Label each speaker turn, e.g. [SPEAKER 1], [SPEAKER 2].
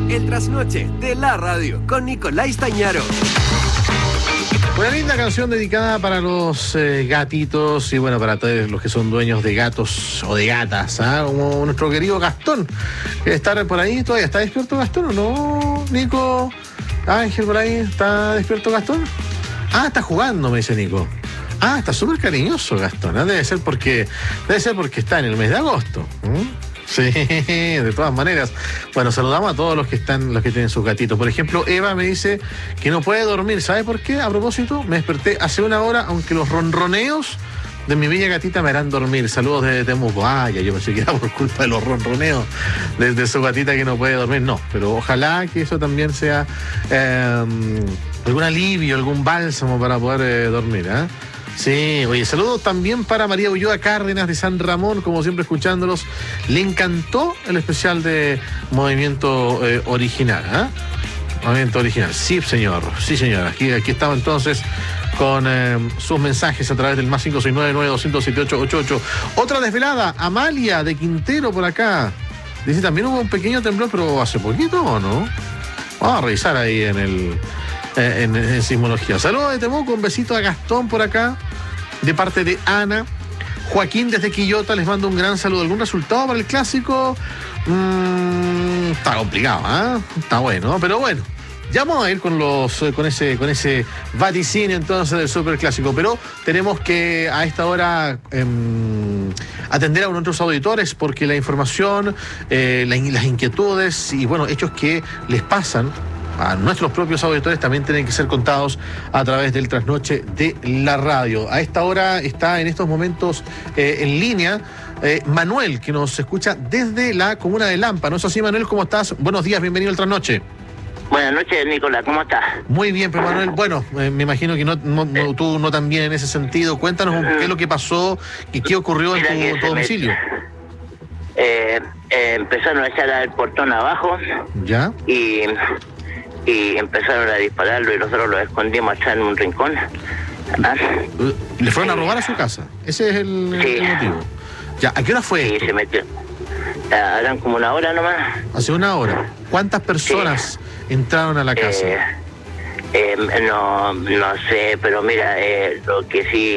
[SPEAKER 1] El trasnoche de la radio con Nicolás Stañaro.
[SPEAKER 2] Una linda canción dedicada para los gatitos y bueno, para todos los que son dueños de gatos o de gatas, ¿ah? Como nuestro querido Gastón, que está por ahí. ¿Todavía está despierto Gastón o no, Nico? Ángel, por ahí, ¿está despierto Gastón? Ah, está jugando, me dice Nico. Ah, está súper cariñoso Gastón, ¿eh? Debe ser porque está en el mes de agosto. Sí, de todas maneras. Bueno, saludamos a todos los que tienen sus gatitos. Por ejemplo, Eva me dice que no puede dormir. ¿Sabe por qué? A propósito, me desperté hace una hora, aunque los ronroneos de mi bella gatita me harán dormir. Saludos desde Temuco. Ah, ya yo pensé que era por culpa de los ronroneos desde su gatita que no puede dormir. No, pero ojalá que eso también sea algún alivio, algún bálsamo para poder dormir, ¿eh? Sí, oye, saludos también para María Ulloa Cárdenas de San Ramón, como siempre escuchándolos. Le encantó el especial de Movimiento Original, ¿eh? Movimiento Original, sí señor, sí señor. Aquí estaba entonces con sus mensajes a través del más 569-9200-7888. Otra desvelada, Amalia de Quintero por acá. Dice, también hubo un pequeño temblor, pero hace poquito, ¿o no? Vamos a revisar ahí en sismología. Saludos de Temuco, un besito a Gastón por acá, de parte de Ana. Joaquín desde Quillota les mando un gran saludo. ¿Algún resultado para el clásico? Está complicado, ¿eh? Está bueno, pero bueno. Ya vamos a ir con ese vaticinio entonces del superclásico, pero tenemos que a esta hora atender a nuestros auditores porque la información, las inquietudes y bueno, hechos que les pasan a nuestros propios auditores también tienen que ser contados a través del trasnoche de la radio. A esta hora está en estos momentos en línea Manuel, que nos escucha desde la comuna de Lampa. ¿No es así, Manuel? ¿Cómo estás? Buenos días, bienvenido al trasnoche.
[SPEAKER 3] Buenas noches, Nicolás, ¿cómo estás?
[SPEAKER 2] Muy bien, pero Manuel, bueno, me imagino que tú no tan bien en ese sentido. Cuéntanos qué es lo que pasó y qué ocurrió en tu domicilio.
[SPEAKER 3] Empezaron a echar al portón abajo.
[SPEAKER 2] ¿Ya?
[SPEAKER 3] Y empezaron a dispararlo y nosotros lo escondimos allá en un rincón.
[SPEAKER 2] ¿Le fueron a robar a su casa? Ese es el motivo. Ya, ¿a qué hora fue esto?
[SPEAKER 3] Sí, se metió. Eran como una hora nomás.
[SPEAKER 2] Hace una hora. ¿Cuántas personas entraron a la casa?
[SPEAKER 3] No sé, pero mira, lo que sí